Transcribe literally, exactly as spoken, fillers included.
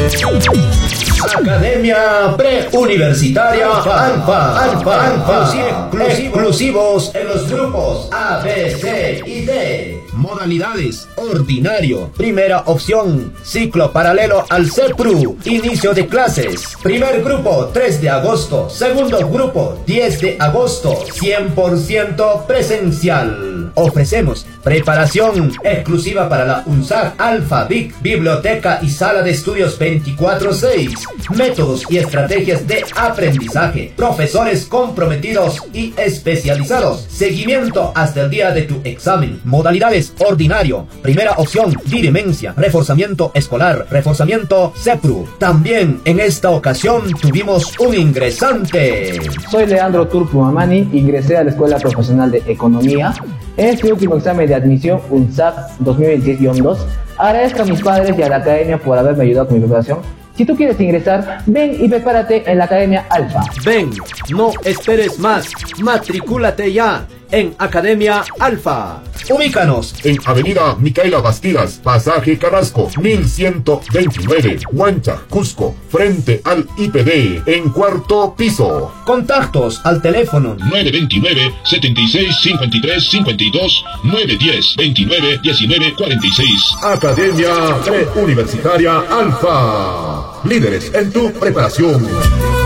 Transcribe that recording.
Academia Preuniversitaria Alfa, Alfa, Alfa, exclusivos en los grupos A, B, C y D. Modalidades: ordinario. Primera opción: ciclo paralelo al CEPRU. Inicio de clases: primer grupo tres de agosto, segundo grupo diez de agosto, cien por ciento presencial. Ofrecemos preparación exclusiva para la UNSAG Alfa V I C, biblioteca y sala de estudios veinticuatro seis, métodos y estrategias de aprendizaje, profesores comprometidos y especializados, seguimiento hasta el día de tu examen. Modalidades: ordinario, primera opción dirimencia, reforzamiento escolar, reforzamiento CEPRU. También en esta ocasión tuvimos un ingresante. Soy Leandro Turpo Mamani, ingresé a la Escuela Profesional de Economía. En este último examen de admisión UNSAG dos mil veintiséis guión dos, agradezco a mis padres y a la academia por haberme ayudado con mi preparación. Si tú quieres ingresar, ven y prepárate en la Academia Alfa. Ven, no esperes más, matricúlate ya en Academia Alfa. Ubícanos en Avenida Micaela Bastidas, Pasaje Carrasco, mil ciento veintinueve, Huancha, Cusco, frente al I P D, en cuarto piso. Contactos al teléfono nueve dos nueve, setenta y seis, cincuenta y tres, cincuenta y dos, nueve uno cero, veintinueve, diecinueve, cuarenta y seis. Academia Preuniversitaria Alfa. Líderes en tu preparación.